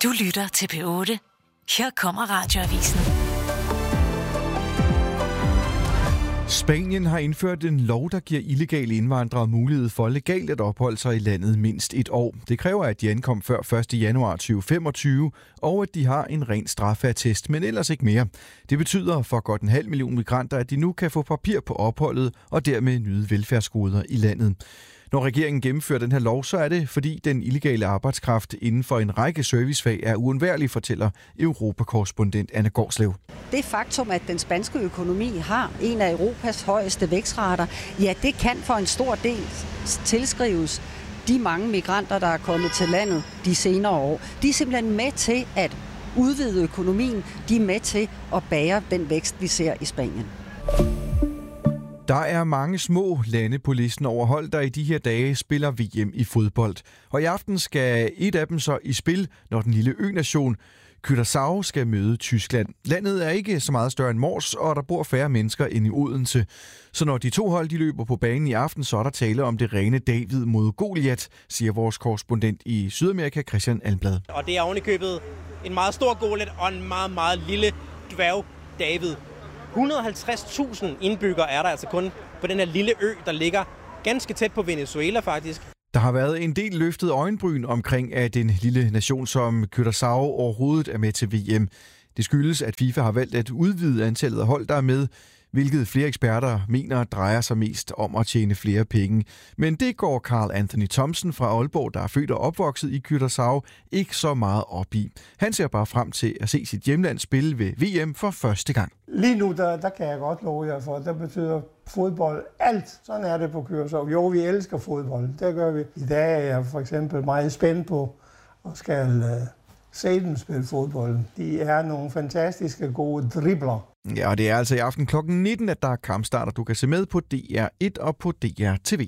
Du lytter til P8. Her kommer Radioavisen. Spanien har indført en lov, der giver illegale indvandrere mulighed for legalt at opholde sig i landet mindst et år. Det kræver, at de ankom før 1. januar 2025, og at de har en ren straffeattest, men ellers ikke mere. Det betyder for godt 500.000 migranter, at de nu kan få papir på opholdet og dermed nyde velfærdsgoder i landet. Når regeringen gennemfører den her lov, så er det, fordi den illegale arbejdskraft inden for en række servicefag er uundværlig, fortæller Europakorrespondent Anne Gårdslev. Det faktum, at den spanske økonomi har en af Europas højeste vækstrater, ja, det kan for en stor del tilskrives de mange migranter, der er kommet til landet de senere år. De er simpelthen med til at udvide økonomien. De er med til at bære den vækst, vi ser i Spanien. Der er mange små lande på listen over hold, der i de her dage spiller VM i fodbold. Og i aften skal et af dem så i spil, når den lille ø-nation Curaçao skal møde Tyskland. Landet er ikke så meget større end Mors, og der bor færre mennesker end i Odense. Så når de to hold de løber på banen i aften, så er der tale om det rene David mod Goliat, siger vores korrespondent i Sydamerika, Christian Almblad. Og det er ovenikøbet en meget stor Goliat og en meget, meget lille dværg David. 150.000 indbyggere er der altså kun på den her lille ø, der ligger ganske tæt på Venezuela faktisk. Der har været en del løftet øjenbryn omkring, at en lille nation som Curaçao overhovedet er med til VM. Det skyldes, at FIFA har valgt at udvide antallet af hold, der er med, hvilket flere eksperter mener drejer sig mest om at tjene flere penge. Men det går Carl Anthony Thomsen fra Aalborg, der er født og opvokset i Curaçao, ikke så meget op i. Han ser bare frem til at se sit hjemland spille ved VM for første gang. Lige nu, der kan jeg godt love jer for, der betyder fodbold alt. Sådan er det på Curaçao. Jo, vi elsker fodbold. Det gør vi. I dag er jeg for eksempel meget spændt på og skal se dem spille fodbold. De er nogle fantastiske gode dribler. Ja, og det er altså i aften kl. 19, at der er kampstarter, du kan se med på DR1 og på DR TV.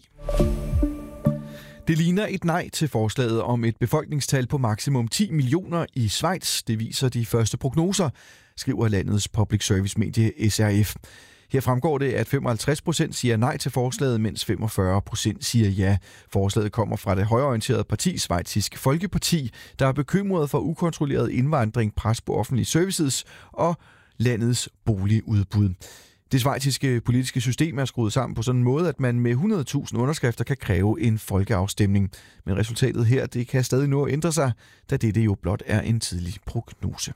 Det ligner et nej til forslaget om et befolkningstal på maksimum 10 millioner i Schweiz. Det viser de første prognoser, skriver landets public service medie SRF. Her fremgår det, at 55% siger nej til forslaget, mens 45% siger ja. Forslaget kommer fra det højreorienterede parti, Schweizisk Folkeparti, der er bekymret for ukontrolleret indvandring, pres på offentlige services og landets boligudbud. Det schweiziske politiske system er skruet sammen på sådan en måde, at man med 100.000 underskrifter kan kræve en folkeafstemning. Men resultatet her, det kan stadig nå at ændre sig, da dette jo blot er en tidlig prognose.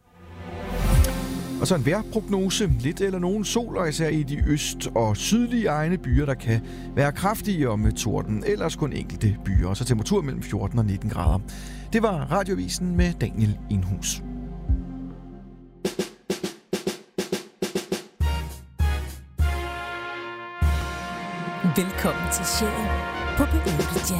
Og så en vejrprognose. Lidt eller nogen sol, og især i de øst- og sydlige egne byer, der kan være kraftigere med torden. Ellers kun enkelte byer, og så temperatur mellem 14 og 19 grader. Det var Radioavisen med Daniel Inhus. Velkommen til Sjælen på P8.